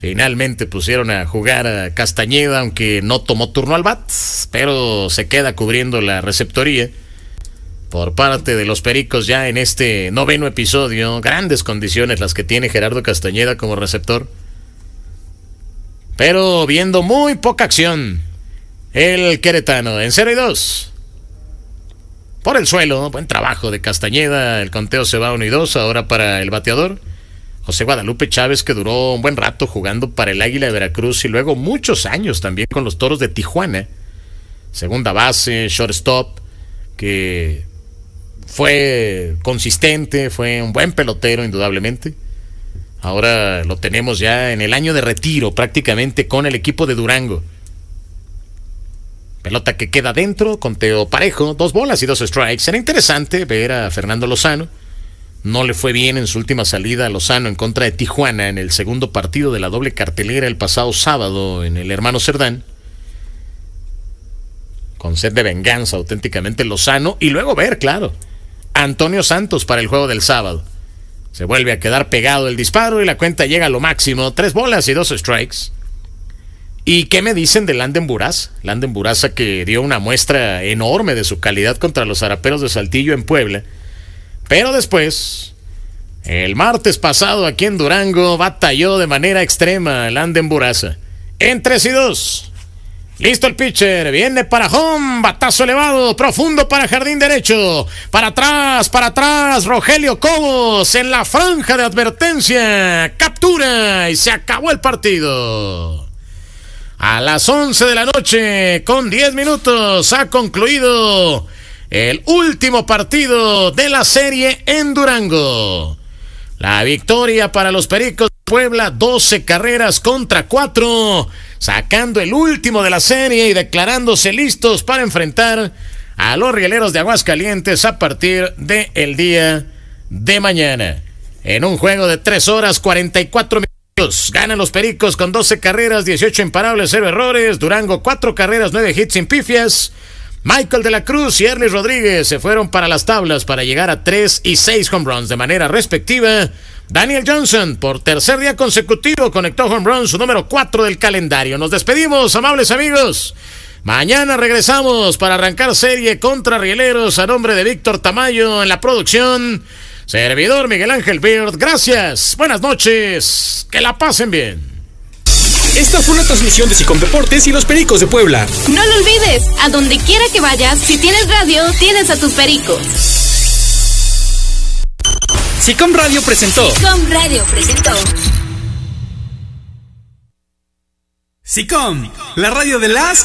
Finalmente pusieron a jugar a Castañeda, aunque no tomó turno al bat, pero se queda cubriendo la receptoría por parte de los Pericos ya en este 9º episodio. Grandes condiciones las que tiene Gerardo Castañeda como receptor, pero viendo muy poca acción el queretano. En 0-2 por el suelo. Buen trabajo de Castañeda. El conteo se va 1-2 ahora para el bateador José Guadalupe Chávez, que duró un buen rato jugando para el Águila de Veracruz y luego muchos años también con los Toros de Tijuana. Segunda base, shortstop, que fue consistente, fue un buen pelotero indudablemente. Ahora lo tenemos ya en el año de retiro prácticamente con el equipo de Durango. Pelota que queda dentro, conteo parejo, 2 bolas y 2 strikes. Era interesante ver a Fernando Lozano. No le fue bien en su última salida a Lozano en contra de Tijuana en el segundo partido de la doble cartelera el pasado sábado en el Hermano Cerdán. Con sed de venganza auténticamente Lozano. Y luego ver, claro, a Antonio Santos para el juego del sábado. Se vuelve a quedar pegado el disparo y la cuenta llega a lo máximo. 3 bolas y 2 strikes. ¿Y qué me dicen de Landen Buraz? Landen Buraza, que dio una muestra enorme de su calidad contra los Araperos de Saltillo en Puebla. Pero después, el martes pasado aquí en Durango, batalló de manera extrema Landen Buraza. En 3-2. Listo el pitcher, viene para home, batazo elevado, profundo para jardín derecho. Para atrás, Rogelio Cobos en la franja de advertencia. Captura y se acabó el partido. A las 11 de la noche, con 10 minutos, ha concluido el último partido de la serie en Durango. La victoria para los Pericos de Puebla, 12 carreras contra 4, sacando el último de la serie y declarándose listos para enfrentar a los Rieleros de Aguascalientes a partir del día de mañana. En un juego de 3 horas 44 minutos. Ganan los Pericos con 12 carreras, 18 imparables, 0 errores. Durango 4 carreras, 9 hits sin pifias. Michael de la Cruz y Ernie Rodríguez se fueron para las tablas para llegar a 3 y 6 home runs de manera respectiva. Daniel Johnson, por tercer día consecutivo, conectó home run, su número 4 del calendario. Nos despedimos, amables amigos. Mañana regresamos para arrancar serie contra Rieleros a nombre de Víctor Tamayo en la producción. Servidor Miguel Ángel Beard, gracias, buenas noches, que la pasen bien. Esta fue una transmisión de SICOM Deportes y los Pericos de Puebla. No lo olvides, a donde quiera que vayas, si tienes radio, tienes a tus Pericos. SICOM Radio presentó. SICOM, la radio de las